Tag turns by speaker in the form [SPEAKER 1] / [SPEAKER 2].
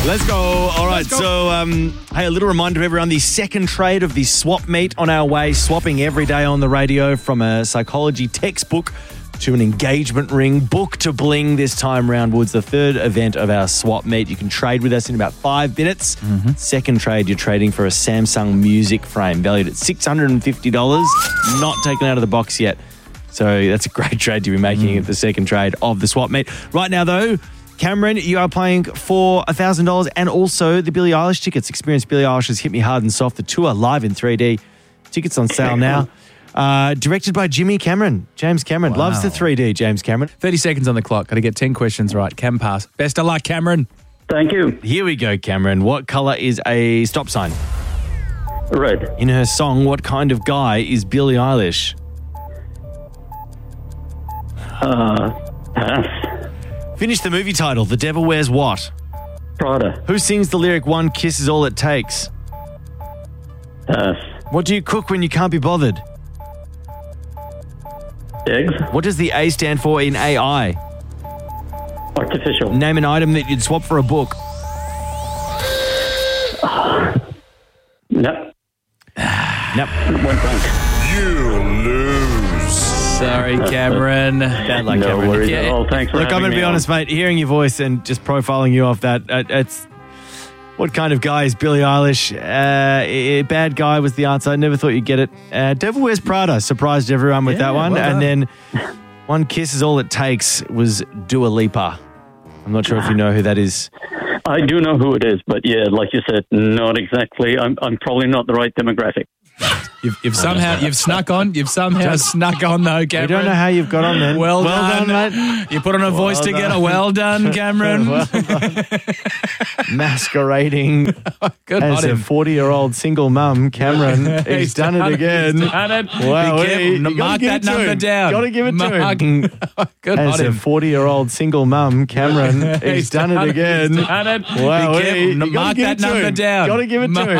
[SPEAKER 1] Let's go. All right, so, hey, a little reminder to everyone, the second trade of the swap meet on our way, swapping every day on the radio from a psychology textbook to an engagement ring, book to bling this time round, Woods, the third event of our swap meet. You can trade with us in about 5 minutes. Second trade, you're trading for a Samsung music frame valued at $650, not taken out of the box yet. So that's a great trade to be making at the second trade of the swap meet. Right now, though, Cameron, you are playing for $1,000 and also the Billie Eilish tickets. Experience Billie Eilish's Hit Me Hard and Soft, the tour live in 3D. Tickets on sale now. Directed by Jimmy Cameron. James Cameron.
[SPEAKER 2] Wow.
[SPEAKER 1] Loves the 3D, James Cameron.
[SPEAKER 2] 30 seconds on the clock. Got to get 10 questions right. Cam pass. Best of luck, Cameron.
[SPEAKER 3] Thank you.
[SPEAKER 1] Here we go, Cameron. What colour is a stop sign?
[SPEAKER 3] Red.
[SPEAKER 1] In her song, what kind of guy is Billie Eilish?
[SPEAKER 3] Pass.
[SPEAKER 1] Finish the movie title. The Devil Wears What?
[SPEAKER 3] Prada.
[SPEAKER 1] Who sings the lyric, "One kiss is all it takes"?
[SPEAKER 3] Pass.
[SPEAKER 1] What do you cook when you can't be bothered?
[SPEAKER 3] Eggs.
[SPEAKER 1] What does the A stand for in AI?
[SPEAKER 3] Artificial.
[SPEAKER 1] Name an item that you'd swap for a book.
[SPEAKER 3] No.
[SPEAKER 1] Nope.
[SPEAKER 3] Went blank.
[SPEAKER 4] You lose.
[SPEAKER 2] Sorry, Cameron.
[SPEAKER 1] Bad luck,
[SPEAKER 3] No
[SPEAKER 1] Cameron.
[SPEAKER 3] worries at all. Thanks for
[SPEAKER 1] Look, I'm
[SPEAKER 3] having
[SPEAKER 1] going to
[SPEAKER 3] me
[SPEAKER 1] be
[SPEAKER 3] on.
[SPEAKER 1] honest, mate. Hearing your voice and just profiling you off that, it's... What kind of guy is Billie Eilish? Bad guy was the answer. I never thought you'd get it. Devil Wears Prada surprised everyone with that one.
[SPEAKER 2] well
[SPEAKER 1] and
[SPEAKER 2] done.
[SPEAKER 1] then One Kiss is All It Takes was Dua Lipa. I'm not sure if you know who that is.
[SPEAKER 3] I do know who it is, but yeah, like you said, not exactly. I'm probably not the right demographic.
[SPEAKER 2] You've snuck on. You've somehow snuck on, though, Cameron.
[SPEAKER 1] We don't know how you've got on then.
[SPEAKER 2] Well done,
[SPEAKER 1] mate.
[SPEAKER 2] You put on a voice
[SPEAKER 1] Well
[SPEAKER 2] together.
[SPEAKER 1] done.
[SPEAKER 2] Well done, Cameron.
[SPEAKER 1] Well done. Masquerading
[SPEAKER 2] Good
[SPEAKER 1] as
[SPEAKER 2] on
[SPEAKER 1] a
[SPEAKER 2] him.
[SPEAKER 1] 40-year-old single mum, Cameron. He's done it again.
[SPEAKER 2] He's done it.
[SPEAKER 1] Wow,
[SPEAKER 2] Be careful.
[SPEAKER 1] you gotta
[SPEAKER 2] Mark
[SPEAKER 1] give
[SPEAKER 2] that
[SPEAKER 1] it to
[SPEAKER 2] number
[SPEAKER 1] him.
[SPEAKER 2] down.
[SPEAKER 1] Gotta give it to
[SPEAKER 2] Mark.
[SPEAKER 1] him.
[SPEAKER 2] Good
[SPEAKER 1] As
[SPEAKER 2] on
[SPEAKER 1] a
[SPEAKER 2] him.
[SPEAKER 1] 40-year-old single mum, Cameron. He's done it again.
[SPEAKER 2] He's done it.
[SPEAKER 1] Wow,
[SPEAKER 2] Be careful.
[SPEAKER 1] you gotta
[SPEAKER 2] Mark
[SPEAKER 1] give
[SPEAKER 2] that
[SPEAKER 1] it to
[SPEAKER 2] number
[SPEAKER 1] him.
[SPEAKER 2] down.
[SPEAKER 1] Gotta give it to him.